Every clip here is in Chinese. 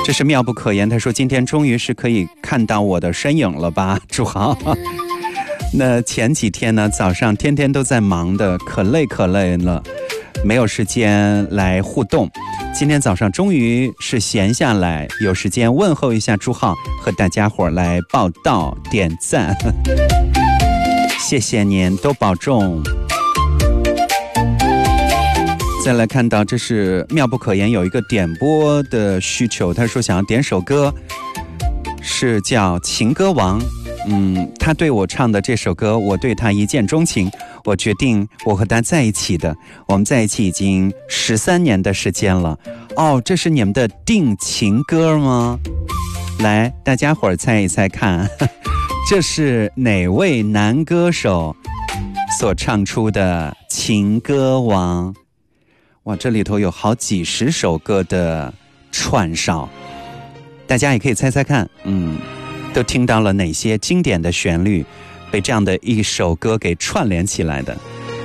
这是妙不可言，他说今天终于是可以看到我的身影了吧，祝好。那前几天呢，早上天天都在忙的，可累了，没有时间来互动。今天早上终于是闲下来，有时间问候一下朱浩，和大家伙来报道点赞。谢谢您，都保重。再来看到，这是妙不可言有一个点播的需求，他说想要点首歌，是叫《情歌王》。他对我唱的这首歌，我对他一见钟情，我决定我和他在一起的。我们在一起已经13年的时间了。哦，这是你们的定情歌吗？来，大家伙儿猜一猜看，这是哪位男歌手所唱出的《情歌王》？哇，这里头有好几十首歌的串烧，大家也可以猜猜看，都听到了哪些经典的旋律被这样的一首歌给串联起来的。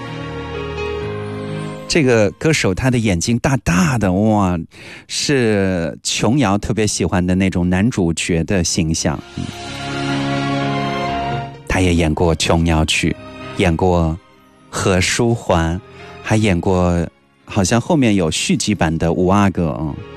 这个歌手他的眼睛大大的，哇，是琼瑶特别喜欢的那种男主角的形象。他也演过琼瑶曲，演过何书桓，还演过好像后面有续集版的五阿哥。